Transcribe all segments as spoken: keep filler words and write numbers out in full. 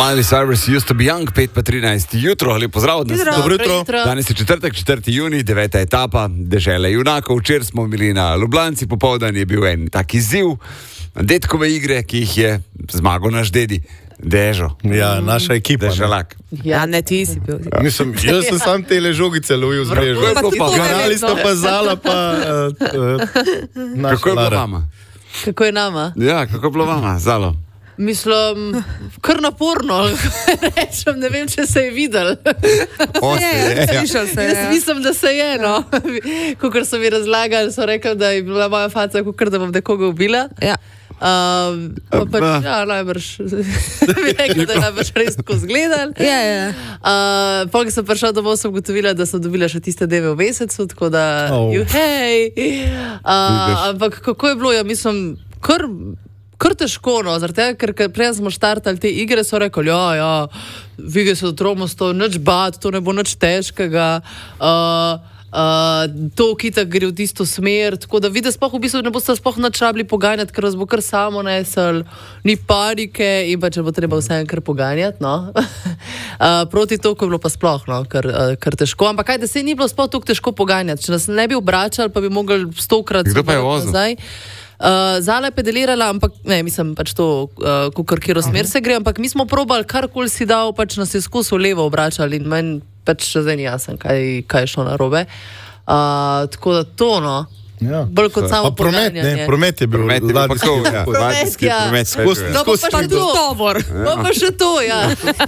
Miley Cyrus used to be young, pet pa trinajst jutro, lepo zdrav. Dobro jutro. Danes je četrtek, četrti junij, deveta etapa, dežele junakov. Včeraj smo bili na Ljubljanci, popoldan je bil en tak izziv, detkove igre, ki jih je zmagal naš dedi. Dežo. Ja, naša ekipa. Deželak. Ja, ne, ti si bil. Mislim, jaz sem sam tele žogice lovil z mrežo. Garali sta pa Zala pa uh, uh, naša Kako je bilo Lara. vama? Kako je nama? Ja, kako je bilo vama, Zalo? Mislim, kar naporno, rečem, ne vem, če se je videl. O, se je, ja. Slišal se je. Jaz mislim, da se je, no. Kakor so mi razlagali, so rekli, da je bila moja faca, kakor da bom nekoga ubila. Ja. Um, pa pač, ja, najbrž, mi rekli, da je najbrž res tako zgledal. Ja, ja. Uh, Pol, ko sem prišel domov, sem ugotovila, da sem dobila še tiste deve v mesecu, tako da, Oh. you hej. Uh, ampak kako je bilo, ja, mislim, kar, kar težko, no, zaradi tega, ker ker prej smo štartali te igre, so rekli, ja, ja, vige se do tromosto, nič bat, to ne bo nič težkega. Uh, Uh, to kita gre v tisto smer, tako da vidi, spoh v bistvu ne boste spoh nič rabili poganjati, ker vas bo kar samo nesel, ni panike in pa če bo treba vse kar poganjati, no. uh, proti toku je bilo pa sploh, no, kar, uh, kar težko, ampak kaj, da se ni bilo sploh toliko težko poganjati, če nas ne bi obračali, pa bi mogli stokrat Kdo pa je vozil? nazaj. Uh, Zala je pedalirala, ampak ne, mislim pač to, uh, kakor kjero smer se gre, ampak mi smo probali, karkoli si dal, pač nas je skozi v levo obračali in meni pač še zdaj ni jasen, kaj, kaj je šlo narobe. Uh, tako da to, no. Ja. Bolj kot samo Pa promet, ne, poganjanje. promet je bil. Promet je bil pa ladijski, to, ja. tako. Ladijski ja. promet. Skozi- ja. No, pa skozi pa štiri to. Tovor. No, pa še to, ja.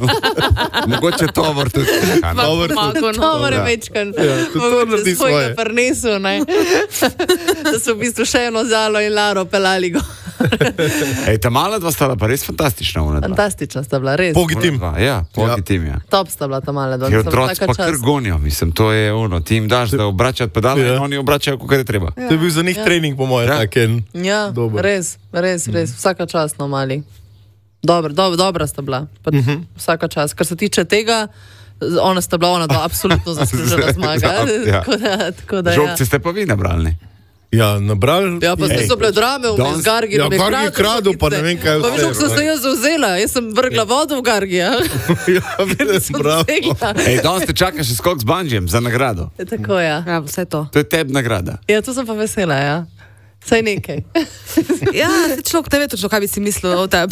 Mogoče tovor tudi. Ja, no. Tovor tudi. Tovor je Ja. večkan. Ja, tudi to naredi svoje. Prinesel, ne. Da so v bistvu še eno Zalo in Laro pelali go. Ej, ta mala dva sta pa res fantastična. Ona dva. Fantastična sta bila, res. Pogi Ona tim. dva, Ja, pogi Ja. tim, ja. Top sta bila ta mala dva. Ti Mislim, otroci vsaka pa kar čast. gonijo, mislim, to je ono, ti jim daš, da obračati pedale Ja. in oni obračajo, kako je treba. To je bil za njih trening, po mojem, Ja. tak en. Ja, Dober. res, res, res. Vsaka čast, no, mali. Dobro, dobro, dobra sta bila. Pa, uh -huh. Vsaka čast. Kar se tiče tega, ona sta bila, ona dva absolutno zaslužena zmaga. Ja. Tako da, tako da, ja. Žogce ste pa vi nabrali, ne? Ja, nabral. Ja, pa zdaj Ej, so bile drame v danes- Gargi. Ja, Gargi je kradel, pa ne vem, kaj Pa vse, veš, kako sem ne. se jaz zauzela, jaz sem vrgla vodo v Gargi, ja. Ja, vidim, Sem bravo. dosegla. Ej, danes te čaka še skok z banđem za nagrado. Tako, ja. Ja, vse to. To je tebi nagrada. Ja, to sem pa vesela, ja. Saj nekaj. Ja, se človek ne ve točno, kaj bi si mislil o tebi.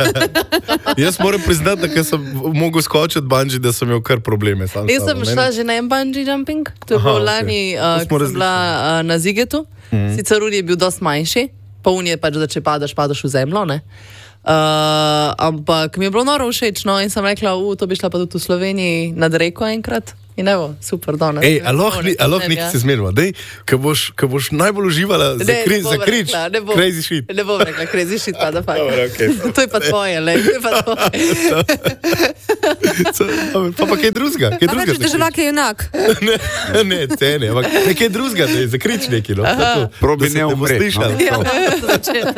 Jaz moram priznati, da ko sem mogel skočiti banji, da sem imel kar probleme. Sam Jaz sem sabo, ne. šla že na en bungee jumping, to je Aha, bilo okej. lani, To uh, smo ko sem bila uh, na Zigetu. Mm. Sicer uni je bil dosti manjši, pa uni je pač, da če padaš, padaš v zemljo, ne. Uh, ampak mi je bilo noro všečno in sem rekla, u, to bi šla pa tudi v Sloveniji nad reko enkrat. In evo, super, danes. Ej, a lahko ni- a lahko nekaj se zmenimo, dej, ko boš, ko boš najbolj uživala za, Ne, kri, ne bom za krič, rekla, ne bom. crazy shit. Ne bom rekla, crazy shit, pa da fajn. Dobro, okej. To je pa tvoje, le, to je pa tvoje. Pa pa kaj drugega, kaj A drugega. rečeš, da želak je junak. Ne, ne, cene, ampak nekaj drugega, da je za krič neki, no. Pa to, Probi da se ne te bo umret, no. slišalo. Ja, to začeti.